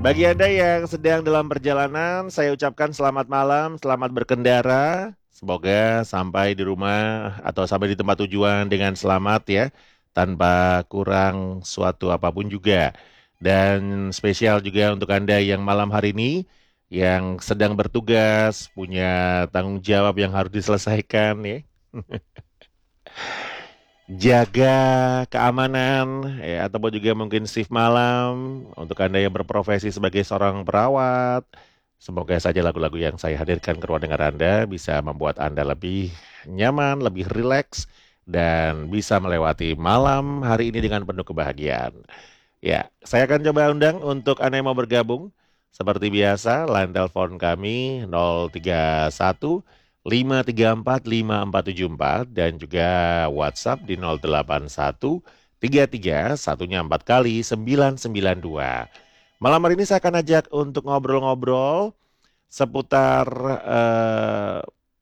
Bagi Anda yang sedang dalam perjalanan, saya ucapkan selamat malam, selamat berkendara. Semoga sampai di rumah atau sampai di tempat tujuan dengan selamat ya, tanpa kurang suatu apapun juga. Dan spesial juga untuk Anda yang malam hari ini, yang sedang bertugas, punya tanggung jawab yang harus diselesaikan ya. Jaga keamanan ya, ataupun juga mungkin shift malam untuk Anda yang berprofesi sebagai seorang perawat. Semoga saja lagu-lagu yang saya hadirkan ke ruang dengar Anda bisa membuat Anda lebih nyaman, lebih rileks, dan bisa melewati malam hari ini dengan penuh kebahagiaan. Ya, saya akan coba undang untuk Anda yang mau bergabung. Seperti biasa, line telepon kami 031 534 5474 dan juga WhatsApp di 081 33 satunya 4 kali 992. Malam hari ini saya akan ajak untuk ngobrol-ngobrol seputar eh,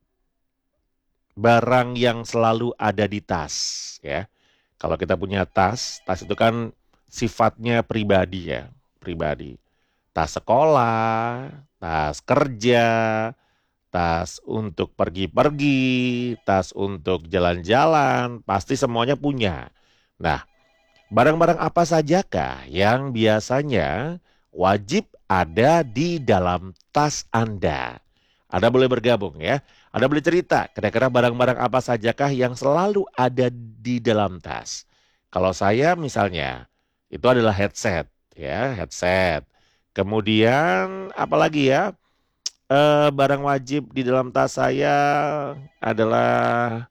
barang yang selalu ada di tas ya. Kalau kita punya tas, tas itu kan sifatnya pribadi ya, pribadi. Tas sekolah, tas kerja, tas untuk pergi-pergi, tas untuk jalan-jalan, pasti semuanya punya. Nah, barang-barang apa sajakah yang biasanya wajib ada di dalam tas Anda? Anda boleh bergabung ya. Anda boleh cerita kira-kira barang-barang apa sajakah yang selalu ada di dalam tas. Kalau saya misalnya itu adalah headset ya, headset. Kemudian apalagi ya? Barang wajib di dalam tas saya adalah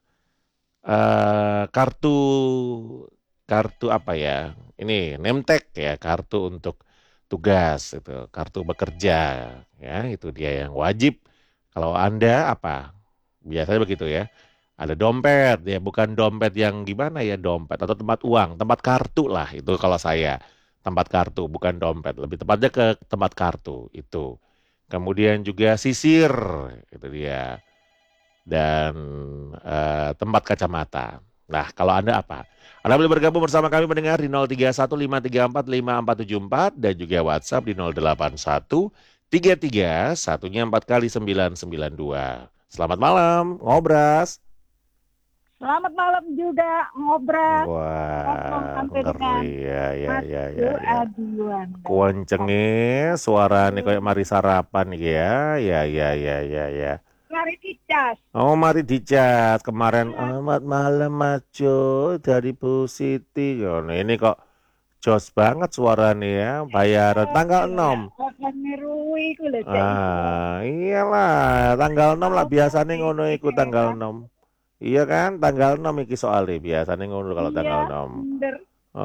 kartu kartu apa ya? Ini name tag ya, kartu untuk tugas itu, kartu bekerja ya, itu dia yang wajib. Kalau Anda apa? Biasanya begitu ya. Ada dompet ya, bukan dompet yang gimana ya, dompet atau tempat uang, tempat kartu lah itu kalau saya. Tempat kartu bukan dompet, lebih tepatnya ke tempat kartu itu. Kemudian juga sisir, itu dia. Dan tempat kacamata. Nah, kalau Anda apa? Anda boleh bergabung bersama kami mendengar di 031 534 5474 dan juga WhatsApp di 081 33 satunya 4 kali 992. Selamat malam, ngobras. Selamat malam juga ngobrol ngomong Wah, sampai dengan ngeri ya, ya, Mas ya, ya, ya. Aduan dan Kuancenge suaranya kayak mari sarapan nih ya, ya, ya, ya, ya, ya. mari dicas. Oh, mari dicat kemarin. Ya, Selamat malam, Mas Jo dari Bu Siti. Oh, nah, ini kok jos banget suaranya ya. Bayaran tanggal 6. orang ngerui ku lho cek iku. Iyalah, tanggal 6 lah Tahu biasanya tapi ngono iku tanggal hebat. 6. Iya kan, tanggal 6 iki soalnya biasanya ngono kalau Iya, tanggal 6. bener.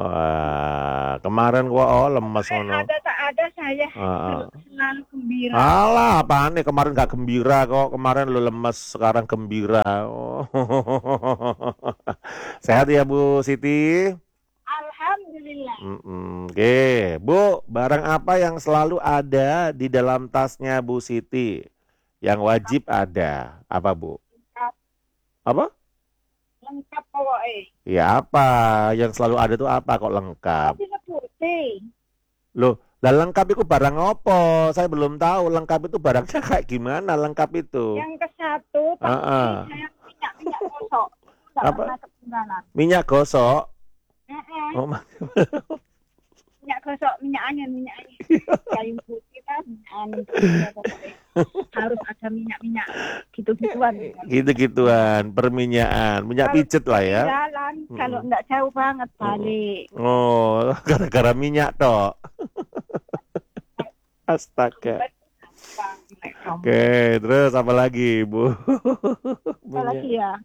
Kemarin gua lemes ngono. Ada tak ada saya Heeh. selalu gembira. Alah, apaan nih kemarin gak gembira kok. Kemarin lu lemes, sekarang gembira. Oh. Sehat ya Bu Siti? Alhamdulillah. Oke, Bu, barang apa yang selalu ada di dalam tasnya Bu Siti? Yang wajib ada. Apa Bu? Lengkap, Apa? lengkap pokoknya. Ya apa? Yang selalu ada tuh apa kok lengkap? Kok disebuti? Loh, lah lengkap itu barang apa? Saya belum tahu lengkap itu barangnya kayak gimana lengkap itu. Yang ke satu pasti Heeh. saya minyak gosok. Tidak Apa? pernah ketinggalan. Minyak gosok? Mm-mm. Oh, Minyak gosok, minyak angin kayu putih kan minyak angin ya, pokoknya harus ada minyak gitu-gituan. gitu-gituan, perminyakan, minyak Kalau pijet lah ya. ketinggalan, kalau Mm-mm. enggak jauh banget Mm-mm. balik. Oh, gara-gara minyak toh. Astaga. Dompet gampang, naik Oke, dompet. terus apa lagi, Bu? Apalagi Minyak. ya,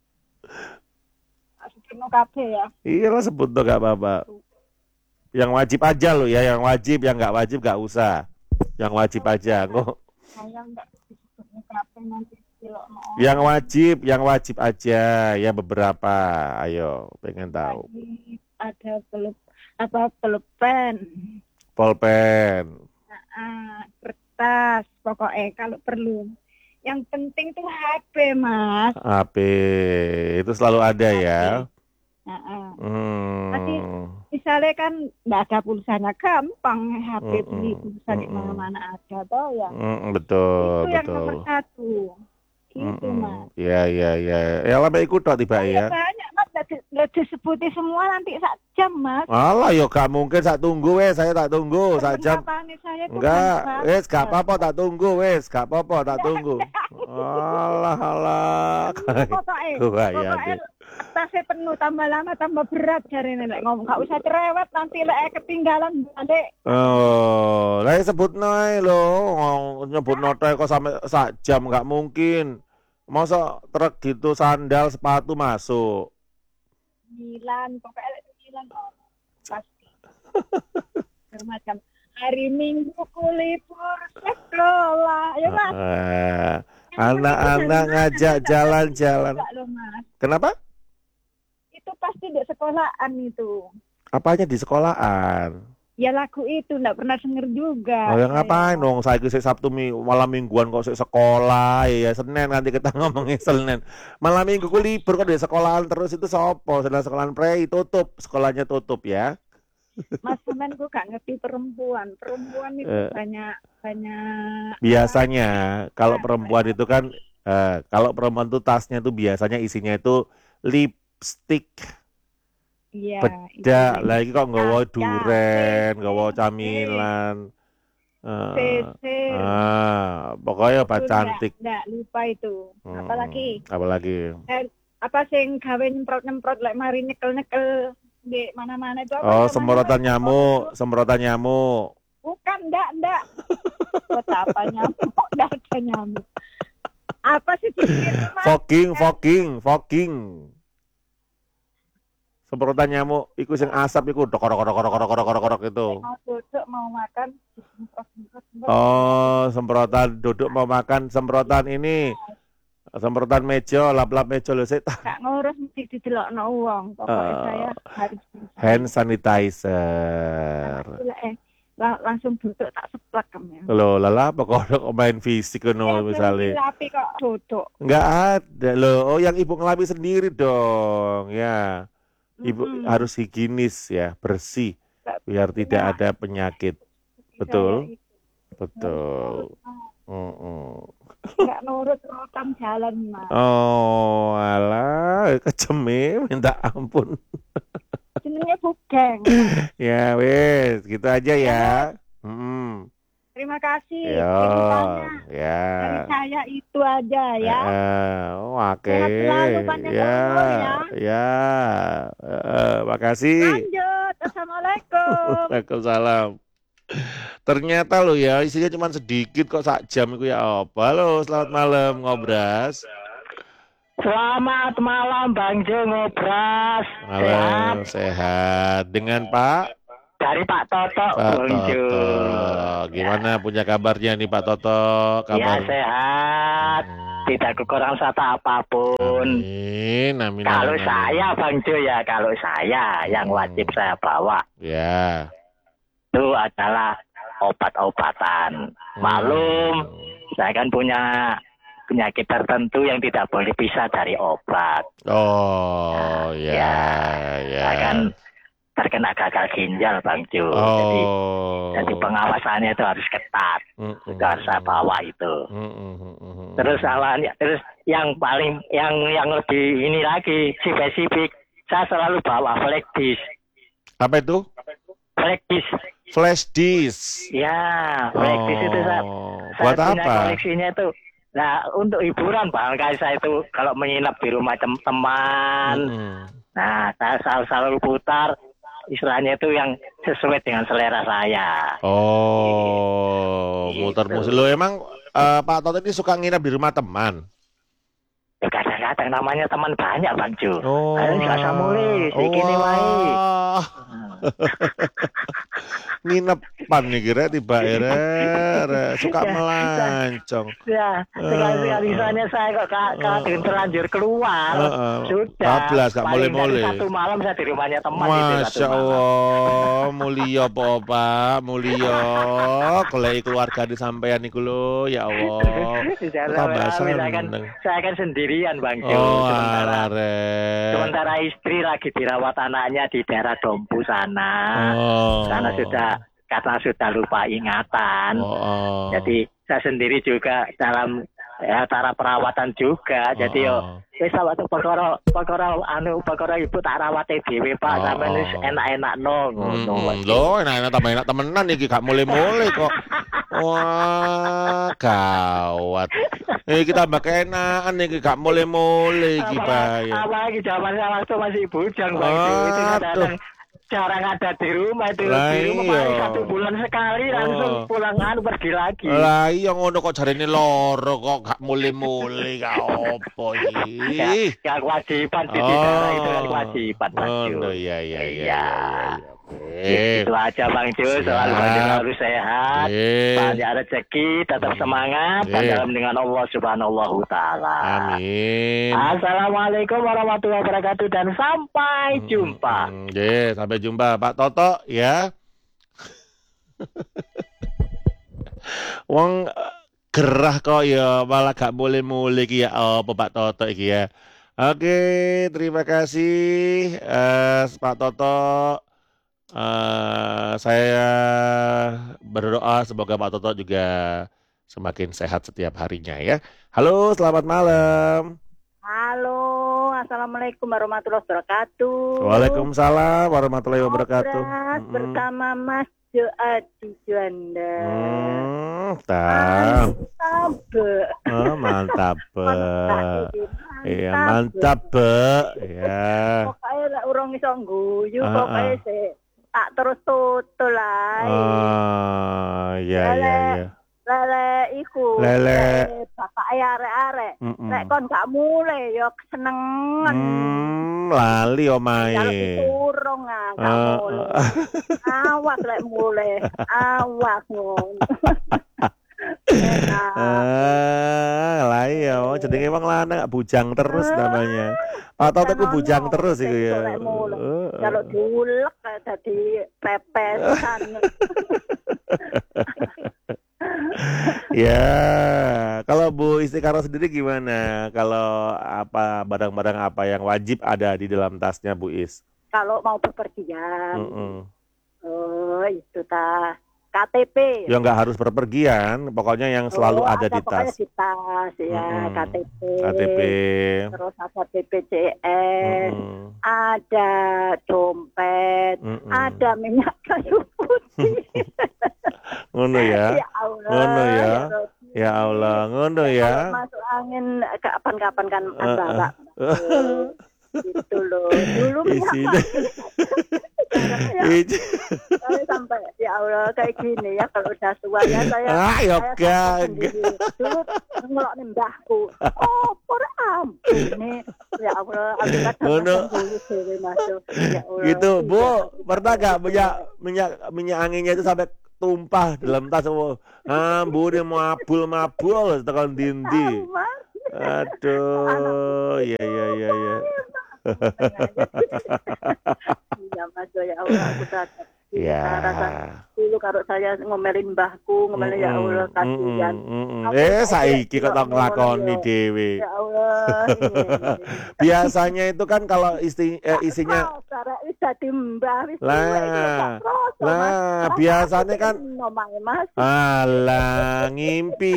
harus penuh kafe ya. Iya lah sebut tuh gak apa-apa. Yang wajib aja loh ya, yang wajib, yang nggak wajib gak usah. Yang wajib Kalau aja. Kok saya enggak disebutnya kafe nanti kilo orang. yang wajib aja ya beberapa. Ayo, pengen tahu. Lagi ada pulpen, Pulpen, kertas, pokoknya kalau perlu. Yang penting tuh HP, Mas. HP, itu selalu ada ya. HP. Heeh. Tapi Hmm. misalnya kan nggak ada pulsanya gampang HP beli Mm-mm. pulsa di Mm-mm. mana-mana ada toh ya. Betul, Itu yang betul. nomor satu. Gitu Mas. Ya, ya, ya. Ya lah ikut tok tiba Oh ya ya. banyak Mas, nggak disebuti semua nanti 1 jam Mas. Alah, yo gak mungkin sak tunggu wes, saya tak tunggu sak jam. Percakapan saya itu banyak Enggak, banget. wes gak apa-apa tak tunggu wes, gak apa-apa tak tunggu. Alah, alah. Pokoknya Kebayang. tasnya penuh, tambah lama tambah berat cari nek ngomong. Gak usah cerewet nanti lek ketinggalan balik. Oh, lah sebut nae lho, nyebut notai kok sampai sak jam nggak mungkin. Masa truk gitu sandal sepatu masuk. 9, pokoknya lek 9 pasti. Bermacam hari Minggu kulipur sekolah, ya Mas. Anak-anak ngajak jalan-jalan. Loh, Mas. Kenapa? Itu pasti di sekolahan itu. Apanya di sekolahan? Ya lagu itu enggak pernah denger juga. Oh ya ngapain dong? Saya Sabtu malam mingguan kok sekolah ya Senin nanti kita ngomongin Senin. Malam minggu ku libur kok di sekolahan terus itu sopo? Sedang sekolahan prei tutup, sekolahnya tutup ya. Mas temen gue gak ngerti perempuan. Perempuan itu banyak Biasanya kalau perempuan itu kan kalau perempuan tuh tasnya tuh biasanya isinya itu lipstick. Iya, Bedak lagi kok nggawa duren, nggawa camilan. Pokoknya apa cantik. Enggak lupa itu. Apalagi? Apa sing gawe nyemprot-nyemprot lek mari nyekel-nyekel di mana-mana itu apa? Oh, semprotan nyamuk. Bukan, enggak. Buat apa nyamuk? Enggak ada nyamuk. Apa sih itu? Fogging. Semprotan nyamuk, iku sing asap iku dok itu. Mau duduk mau makan. Oh, semprotan duduk mau makan, semprotan ini. Semprotan meja, lap-lap meja lho sik. Gak ngurus mesti didelokno wong. Pokoknya saya harus hand sanitizer. Langsung duduk tak seplak kamu. Loh, lala apa kok main fisik ngono misalnya. Tapi kok duduk. Enggak ada loh. Oh, yang ibu ngelapis sendiri dong, ya. Ibu harus higienis ya, bersih biar tidak ada penyakit. Betul? Betul. Enggak nurut rotam jalan, Mas. Oh, alah, keceme minta ampun. Jenenge Bugeng. Ya, wes, gitu aja ya. Terima kasih. Ya. Dari saya itu aja ya. Oke. Ya. Makasih. Lanjut. Assalamualaikum. Waalaikumsalam. Ternyata lo ya isinya cuma sedikit kok sak jam itu ya apa lo. Selamat malam Ngobras. Selamat malam Bang Jo Ngobras. Malam sehat. Dengan Pak? Dari Pak Toto. Pak Toto. Gimana punya kabarnya nih Pak Toto? Ya sehat. Tidak kekurangan satu apapun. Amin. Kalau saya Bang Jo ya, kalau saya yang wajib saya bawa. Ya. Itu adalah obat-obatan. Malum, saya kan punya penyakit tertentu yang tidak boleh pisah dari obat. Oh, ya. Saya kan terkena gagal ginjal, Bang Jo. Jadi pengawasannya itu harus ketat. Itu harus saya bawa itu. Terus yang paling yang lebih ini lagi spesifik, saya selalu bawa flash disk. Apa itu? Flash disk. Ya, flash disk itu saya buat punya apa? koleksinya itu. Nah, untuk hiburan Bang, kayak saya itu kalau menginap di rumah teman. Nah, saya selalu putar istilahnya itu yang sesuai dengan selera saya. Oh, muter musik. Lo emang Pak Toto ini suka nginap di rumah teman? Ya kadang-kadang namanya teman banyak Bang Jo. Oh, ayo nggak usah mulai, segini wae. nginep sopan nih kira tiba suka melancong. Ya, sekali-sekali saya kok dengan terlanjur keluar. Sudah. Bablas gak boleh-boleh. Satu malam saya di rumahnya teman Masya Allah, mulia Pak, mulia. Kalau keluarga disampaikan iku lho, ya Allah. Saya kan sendirian Bang Jo. Oh, sementara istri lagi dirawat anaknya di daerah Dompu sana. Karena sudah lupa ingatan. Jadi saya sendiri juga dalam cara perawatan juga. Jadi wis waktu perkara ibu tak rawat dhewe Pak, sampeyan wis enak-enak ngono. Lho, enak-enak tambah enak temenan iki gak mulai-mulai kok. Wah, gawat. Kita tambah keenakan iki gak mulai-mulai iki, Pak. Apalagi zaman saya waktu masih bujang, Bang. Itu kadang jarang ada di rumah itu. Di rumah 1 bulan sekali langsung pulang pergi lagi. Lah iya ngono kok jarene loro kok gak mulai-mulai gak opo iki. Ya kewajiban di daerah itu kan kewajiban, Bang. Oh iya. Itu aja Bang Jo, selalu sehat, banyak rezeki, tetap semangat, dan dalam dengan Allah Subhanahu wa Ta'ala. Amin. Assalamualaikum warahmatullahi wabarakatuh dan sampai jumpa. Sampai jumpa Pak Toto ya. Wong gerah kok ya, malah gak boleh-boleh iki ya apa Pak Toto iki ya. Oke, terima kasih Pak Toto. Saya berdoa semoga Pak Toto juga semakin sehat setiap harinya ya. Halo, selamat malam. Halo, assalamualaikum warahmatullahi wabarakatuh. Waalaikumsalam warahmatullahi wabarakatuh. Bersama Mas Joadi Juanda. Mantap. Iya, mantap, ya. Pokoknya lek urung iso guyu, pokoknya tak terus tutul ae. Iya. Lele iku. Bapak arek-arek. Nek kon gak mulai ya kesenengan. Lali omae. Kalau urung gak mulai. Awas lek mulai. Awas ngono. Lah iya, jenenge wong lanang gak bujang terus namanya. Pak Toto ku bujang terus iku ya. Kalau diulek dadi pepesan. Ya, kalau Bu Istikharah sendiri gimana? Kalau barang-barang apa yang wajib ada di dalam tasnya Bu Is? Kalau mau bepergian. Oh, itu KTP. Ya nggak harus berpergian, pokoknya yang selalu ada di tas. Di tas ya, KTP. Terus ada BPJS, ada dompet, ada minyak kayu putih. Ngono ya. Ya Allah. Ngono ya. Ya Allah, ngono ya. Kalau masuk angin kapan-kapan kan Bapak. Gitu loh. Dulu minyak saya sampai ya Allah kayak gini ya kalau udah tua ya saya dulu ngelok mbahku ini ya Allah aku ya Allah gitu Bu, pernah gak minyak anginnya itu sampai tumpah dalam tas Bu dia mabul tekan dindi. Aduh, iya. Ya Mas, ya Allah aku tatap. Rasa dulu kalau saya ngomelin mbahku, ngomelin ya Allah kasihan. Saiki kok tak nglakoni dhewe. Ya Allah. Biasanya itu kan kalau isinya Lah, biasanya kan alah ngimpi.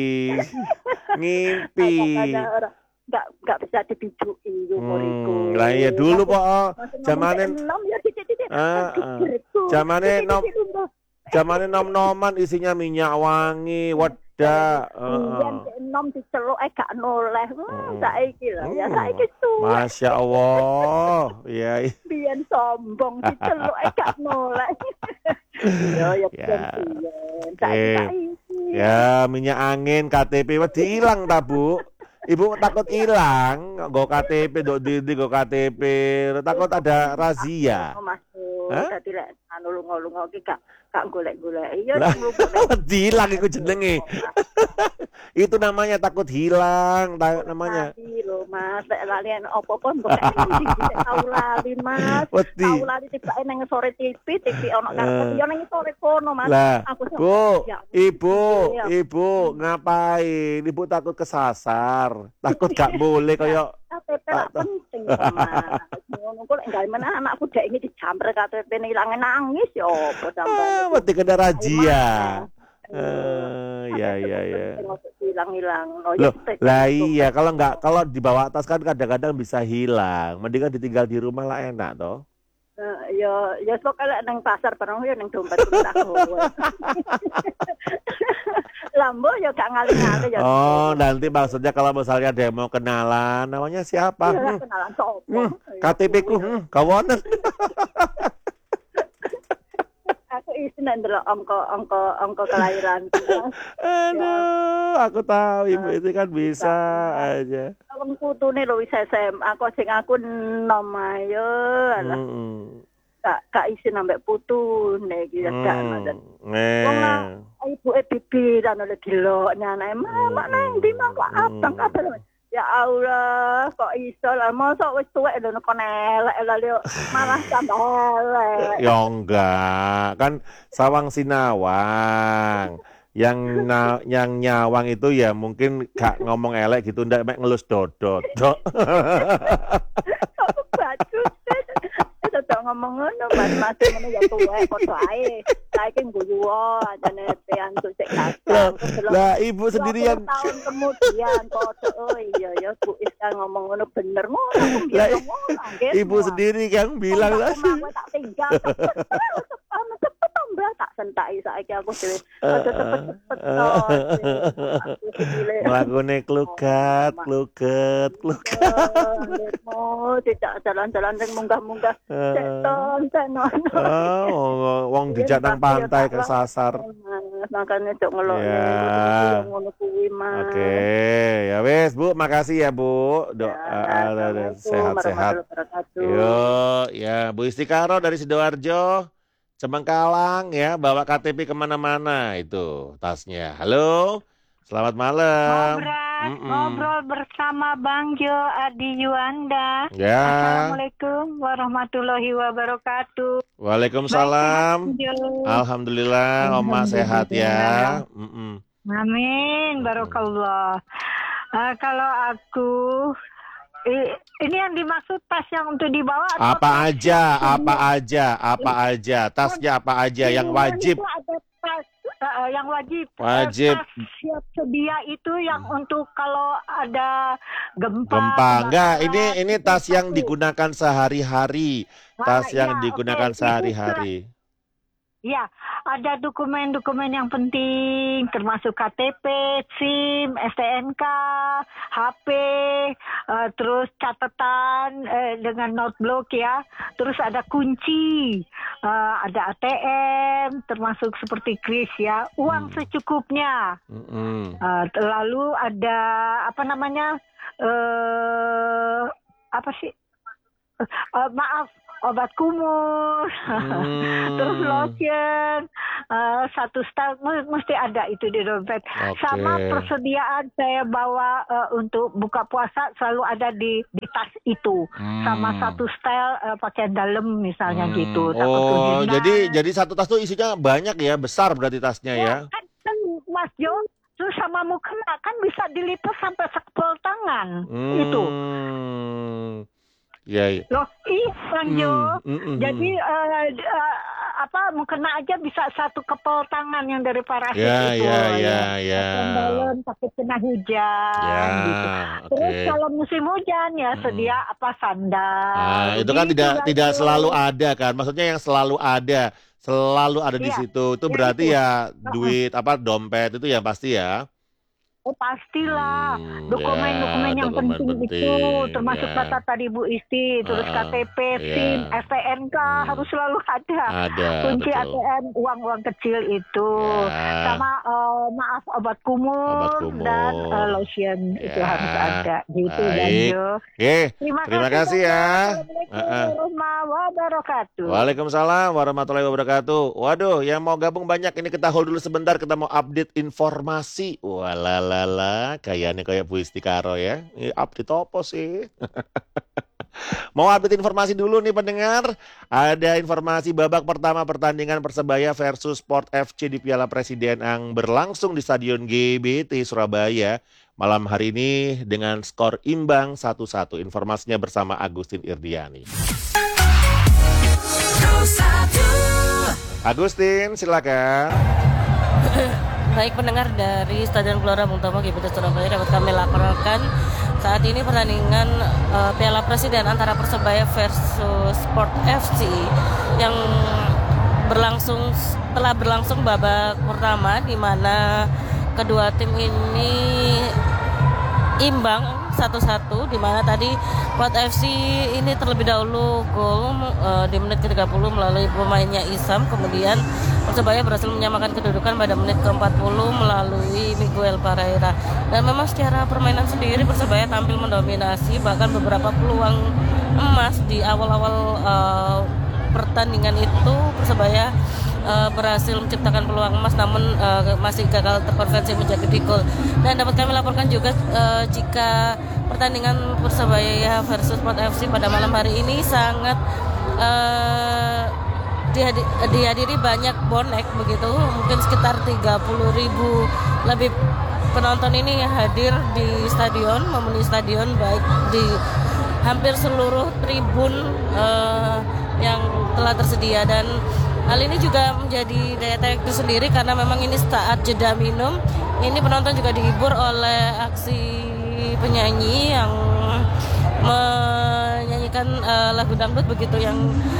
Nggak bisa dibijuki umuriku. Lah iya dulu Pak, zamane nom-noman isinya minyak wangi, wedak. Nom diceluk gak noleh. Saiki lah ya saiki tuh. Masya Allah. Iya. Biyen sombong diceluk gak noleh. Ya minyak angin KTP wedi ilang ta Bu? Ibu takut hilang, go KTP, go KTP, takut ada razia. Jadi lunga-lunga iki gak golek-golek. Iya hilang iku jenenge. Itu namanya takut hilang, namanya. Lho Mas, lek lali opo-opo mbok tau lali Mas. Tau lali tibake nang sore TV ono karpet yo nang sore kono Mas. Aku Bu, Ibu ngapain? Ibu takut kesasar. Takut gak boleh koyo KTP penting Mas. Ngono kok lek gawe meneh anakku dek iki dijamper KTP-ne ilange nangis yo opo sampeyan. Mesti kena razia. Ya. Hilang. Loh, lah iya kalau dibawa tas kan kadang-kadang bisa hilang. Mendingan ditinggal di rumah lah enak toh. Ya sok elek nang pasar barang yo nang dompet tak gowo. Lambo ya gak ngali-ngali ya. Oh, nanti maksudnya kalau misalnya dia mau kenalan, namanya siapa? Kenalan sopo? KTP-ku, kawonan. Aku isin ndelok angka kelahiran. Aduh, aku tahu ibu itu kan bisa aja. Wong putune lho wis SMA, sing aku nom ayo. Alah. Kak isin ambek putune iki ya gak ngoten. Ibuke bibiran oleh dilok nyanae, "Mak nang ndi mak kok abang kabeh." Ya Allah, kok iso lah mosok wis tuwek lho kok elek lho malah tambah elek. Ya enggak, kan sawang sinawang. Yang nyawang itu ya mungkin gak ngomong elek gitu, ndak mek ngelus dodot. Kok baju tetep ngomong ngono, Mas ngono ya tuwek padha ae. Saiki guyu ajane piantuk sik kasar. Lah ibu sendirian tahun kemudian padha iya ya Bu Iska ngomong ngono bener ngono. Ibu sendiri kan bilang lah. Tak tinggal. Tak sentaki saiki aku dhewe. Cepet-cepet Mlakune kluket. Oh, tidak jalan-jalan sing munggah-munggah. Wong dijak nang pantai kesasar. Makanya cok ngelok ngono kuwi Mas. Oke, ya wes Bu, makasih ya Bu. Doa sehat-sehat. Yo, ya Bu Istikaro dari Sidoarjo. Cemengkalang ya, bawa KTP kemana-mana itu tasnya. Halo, selamat malam. Ngobrol bersama Bang Jo Adi Yuanda. Ya. Assalamualaikum warahmatullahi wabarakatuh. Waalaikumsalam. Alhamdulillah, Oma sehat ya. Amin, barokallah. Kalau aku ini yang dimaksud tas yang untuk dibawa apa aja tasnya apa aja yang wajib yang wajib tas siap sedia itu yang untuk kalau ada gempa enggak ini tas yang digunakan sehari-hari Ya, ada dokumen-dokumen yang penting, termasuk KTP, SIM, STNK, HP, terus catatan dengan notebook ya, terus ada kunci, ada ATM, termasuk seperti kris ya, uang secukupnya. Lalu ada obat kumur, terus lotion, satu stel mesti ada itu di dompet. Sama persediaan saya bawa untuk buka puasa selalu ada di tas itu, sama satu stel pakaian dalam misalnya gitu. Jadi satu tas tuh isinya banyak ya, besar berarti tasnya ya? Kan Mas Jo, terus sama mukena kan bisa dilipat sampai sekepel tangan itu. Ya. Loh, Bang Jo. Jadi mukena aja bisa satu kepel tangan yang dari parasit itu. Dalam takut kena hujan gitu. Terus kalau musim hujan ya sedia sandal. Itu kan tidak selalu ada kan. Maksudnya yang selalu ada di situ. Itu berarti ya duit dompet itu ya pasti ya. Oh pastilah, dokumen-dokumen yang penting itu, termasuk data tadi Bu Isti, terus KTP, SIM, STNK harus selalu ada. Kunci betul. ATM, uang-uang kecil itu, sama maaf obat kumur dan lotion itu harus ada. Gitu Banjo. Terima kasih ya. Waalaikumsalam warahmatullahi wabarakatuh. Waduh, yang mau gabung banyak, ini kita hold dulu sebentar, kita mau update informasi. Walalala, kayaknya kayak Bu Isti Karo ya. Ini update apa sih? Mau update informasi dulu nih pendengar. Ada informasi babak pertama pertandingan Persebaya versus Sport FC di Piala Presiden yang berlangsung di Stadion GBT Surabaya malam hari ini dengan skor imbang 1-1. Informasinya bersama Agustin Irdiani. Agustin, silakan. Baik pendengar, dari Stadion Gelora Bung Tomo GBT Surabaya dapat kami laporkan saat ini pertandingan Piala Presiden antara Persebaya versus Sport FC yang telah berlangsung babak pertama, di mana kedua tim ini imbang 1-1, di mana tadi Sport FC ini terlebih dahulu gol di menit ke-30 melalui pemainnya Isam, kemudian Persebaya berhasil menyamakan kedudukan pada menit ke-40 melalui Miguel Pereira. Dan memang secara permainan sendiri Persebaya tampil mendominasi, bahkan beberapa peluang emas di awal-awal pertandingan itu Persebaya berhasil menciptakan peluang emas, namun masih gagal terkonversi menjadi gol. Dan dapat kami laporkan juga jika pertandingan Persebaya versus Sport FC pada malam hari ini sangat dihadiri banyak bonek begitu, mungkin sekitar 30.000 lebih penonton ini hadir di stadion, memenuhi stadion baik di hampir seluruh tribun yang telah tersedia. Dan hal ini juga menjadi daya tarik tersendiri karena memang ini saat jeda minum, ini penonton juga dihibur oleh aksi penyanyi yang menyanyikan lagu dangdut begitu, yang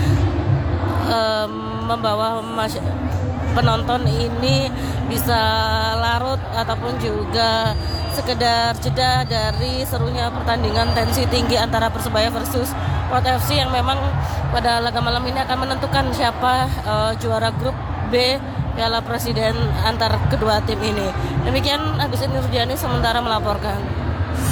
membawa penonton ini bisa larut ataupun juga sekedar jeda dari serunya pertandingan tensi tinggi antara Persebaya versus Sport FC yang memang pada laga malam ini akan menentukan siapa juara grup B Piala Presiden antar kedua tim ini. Demikian Agustin Nurdiani sementara melaporkan.